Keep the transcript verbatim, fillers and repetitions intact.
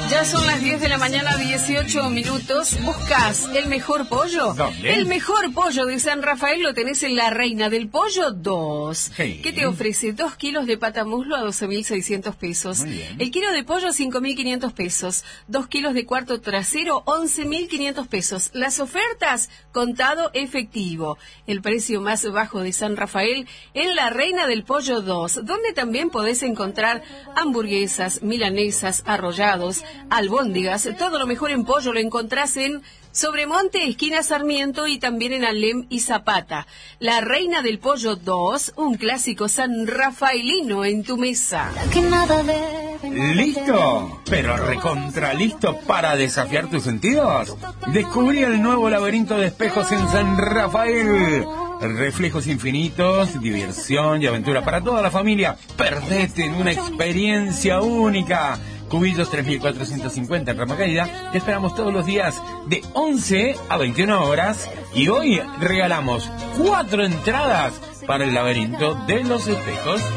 Ya son las diez de la mañana, dieciocho minutos. ¿Buscas el mejor pollo? ¿Dónde? El mejor pollo de San Rafael lo tenés en La Reina del Pollo dos, Sí. que te ofrece dos kilos de patamuslo a doce mil seiscientos pesos. Muy bien. El kilo de pollo, cinco mil quinientos pesos. Dos kilos de cuarto trasero, once mil quinientos pesos. Las ofertas, contado efectivo. El precio más bajo de San Rafael en La Reina del Pollo dos, donde también podés encontrar hamburguesas, milanesas, arrollados, albóndigas. Todo lo mejor en pollo lo encontrás en Sobremonte, esquina Sarmiento, y también en Alem y Zapata. La Reina del Pollo dos, un clásico sanrafaelino en tu mesa. ¿Listo? Pero recontra listo para desafiar tus sentidos. Descubrí el nuevo laberinto de espejos en San Rafael. Reflejos infinitos, diversión y aventura para toda la familia. Perdete en una experiencia única. Cubillos tres mil cuatrocientos cincuenta en Rama Caída. Te esperamos todos los días de once a veintiuna horas. Y hoy regalamos cuatro entradas para el laberinto de los espejos.